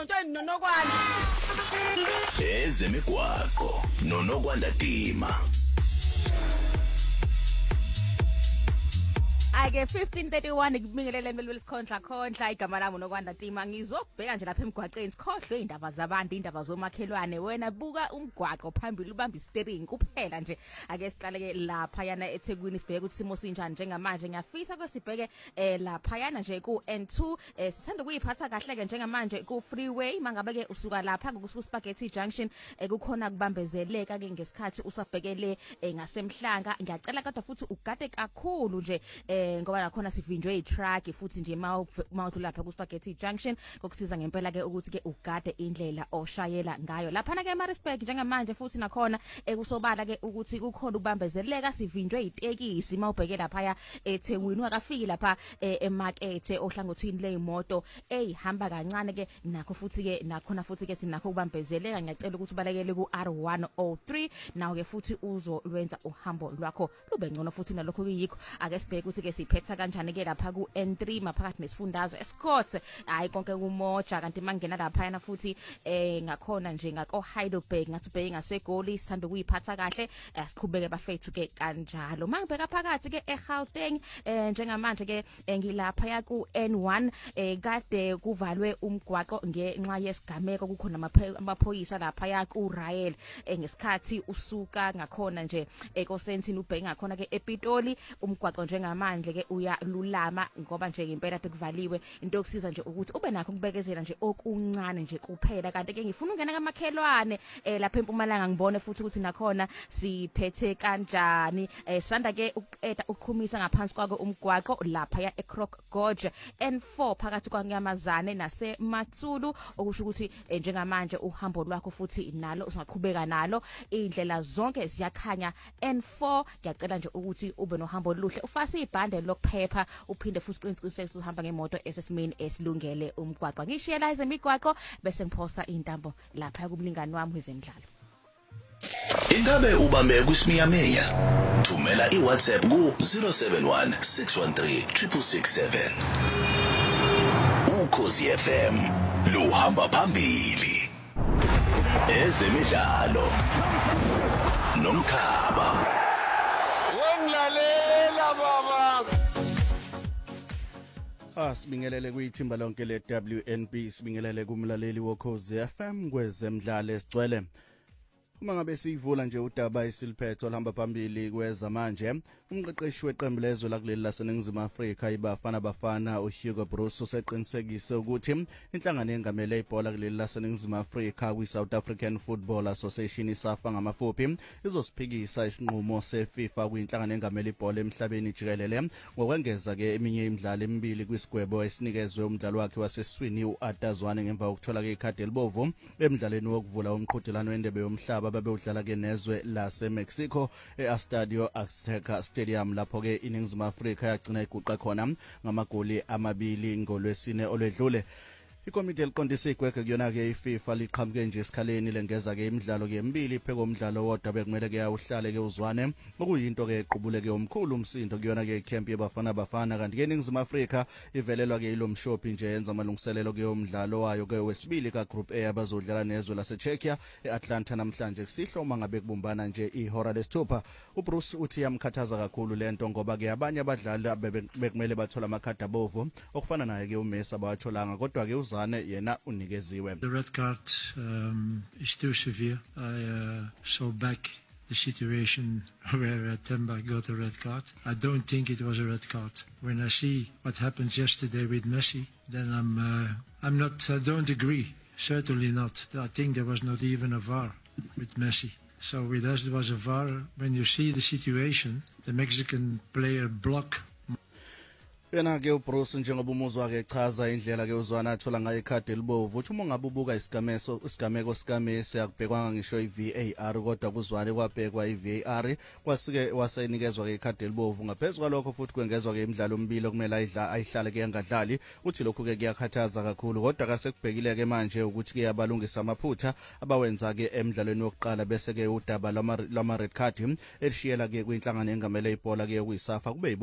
Ngizontshela nonokwanda. Ezemigwaqo nonokwanda Dima. Ake 1531 kubingelele lesikhondla khondla igama lami nokwanda Dima ngizobheka nje lapha emgwaqeni sikhohlwe indaba zabantu indaba zomakhelwane wena buka umgwaqo phambili ubamba steering kuphela nje ake siqale ke lapha yana eThekwini sibheke ukuthi simo sinjani njengamanje ngiyafisa kwesibheke lapha yana nje ku N2 sithanda kuyiphatha kahle ke njengamanje ku freeway mangabe ke usuka lapha ku Spaghetti Junction kukhona kubambezeleka ke ngesikhathi usabhekele ngasemhlanga ngiyacela kodwa futhi ugade kakhulu nje ngoba nakhona sivinjwe iTruck futhi nje mawuthi lapha ku Spaghetti Junction kokusiza ngempela ke ukuthi ke ugade indlela oshayela ngayo lapha na ke Maritzburg njengamanje futhi nakhona kusobala ke ukuthi kukhona ukubambezeleka sivinjwe itekisi mawubheke lapha eThekwini ungakafiki lapha emarket ohlangothini leimoto ehamba kancane ke nakho futhi ke nakhona futhi ke sinakho ukubambezeleka ngiyacela ukuthi ubalekele ku R103 nawo ke futhi uzolwenza uhambo lwakho lube ngcono futhi nalokho kuyikho ake sibheke ukuthi ke siphetha kanjani ke lapha ku N3 maphakathi nesifundazwe Escorts hayi konke kumoja kanti mangena lapha yana futhi ngakhona nje ngako Heidelberg ngathi bheke ngaseGoli sithanda kuyiphatha kahle siqhubeke bafethu ke kanjalo mangibheka phakathi ke eGauteng njengamanje ke ngilapha ya ku N1 kade kuvalwe umgwaqo ngenxa yesigameko kukhona amaphoyisa lapha ya ku Rael ngesikhathi usuka ngakhona nje ekosentini ubheke ngakhona ke ePitoli umgwaqo njengamanje ke uyalulama ngoba nje impela tekuvaliwe into yokusiza nje ukuthi ube nakho kubekezela nje okuncane nje kuphela kanti ke ngifuna ungena kamakhelwane lapha eMpumalanga ngibone futhi ukuthi nakhona siphethe kanjani sanda ke uqeda ukuqhumisa ngaphansi kwako umgwaqo lapha ya eCroc Gorge N4 phakathi kwaNyamazane naseMatsulu okusho ukuthi njengamanje uhambo lwakho futhi nalo usingaqhubeka nalo indlela zonke ziyakhanya N4 ngiyacela nje ukuthi ube nohambo oluhle ufase ibhande lokuphepha uphinde futhi uqinisekise uhamba ngemoto esesimeni esilungele umgwaqo ngishiyela ezemigwaqo bese ngiphosa intambo lapha kumlingani wami wezemidlalo. Ingabe ubambe kwisimiyameya thumela iWhatsApp ku 071 613 667 Ukhozi FM luhamba phambili ezemidlalo nomkhaba wemlalela baba sibingelele kuyithimba lonke le WNB sibingelele kumlaleli wokhozi FM kwezemidlalo esigcwele uma ngabe sivula nje udaba isiliphetho olhamba phambili kwezamanje umqeqeshi weqembu lezwe lakuleli laseNingizimu Afrika iBafana Bafana uHugo Broos useqinisekise ukuthi inhlangano engamele ibhola kuleli laseNingizimu Afrika kwiSouth African Football Association isafa ngamafuphi izosiphikisa isinqumo seFIFA kwinhlangano engamele ibhola emhlabeni jikelele ngokwengeza ke eminye imidlalo emibili kwisigwebo esinikezwe umdlalo wakhe wasesiswini uAdazwane ngemva kokuthola ke ikhadi elibovu emidlalweni wokuvula umqhudelano wendebe yomhlaba babewudlala ke nezwe laseMexico eStadio Azteca Stadium lapho ke iNingizimu Afrika yagcina iguqa khona ngamagoli amabili ngolwesine olwedlule. Ikomiti eliqondisa igwegwe kuyona ke iFIFA liqhamuke nje esikhaleni lengeza ke imidlalo ke emibili pheko umdlalo wodwa bekumele ke awuhlale ke uzwane okuyinto ke equbule ke omkhulu umsindo kuyona ke camp yeBafana Bafana kanti ke iNingizimu Afrika ivelelwa ke ilomshophi nje yenza amalungiselelo ke umdlalo wayo ke wesibili ka Group A abazodlala nezwe laseCzechia eAtlanta namhlanje kusihlo uma ngabe kubumbana nje ihora lesithupha. uBruce uthi yamkhathaza kakhulu lento ngoba ke abanye abadlali bekumele bathola amakhadi abovu okufana naye ke uMessi abawatholanga kodwa ke yena unikeziwe. The red card is too severe. I saw back the situation where Temba got a red card. I don't think it was a red card. When I see what happened yesterday with Messi, then I'm not. I don't agree. Certainly not. I think there was not even a VAR with Messi. So with us there was a VAR. When you see the situation, the Mexican player block. Yena ke uBruce njengoba umuzwa ke echaza indlela ke uzwana athola ngayo ikhadi elibovu uthi uma ngabubuka isigameko sikamesi akubhekwanga ngisho iVAR kodwa kuzwane kwabhekwa iVAR kwasike wasenikezwa ke ikhadi elibovu ngaphezulu kwalokho futhi kwengezwa ke imidlalo emibili okumele ayihlale ke engadlali uthi lokhu ke kuyakhathaza kakhulu kodwa kasekubhekile ke manje ukuthi ke yabalungisa amaphutha abawenza ke emidlalweni wokuqala bese ke udaba lama red card elishiyela ke kwinhlangano engamele ibhola ke kuyisafa kube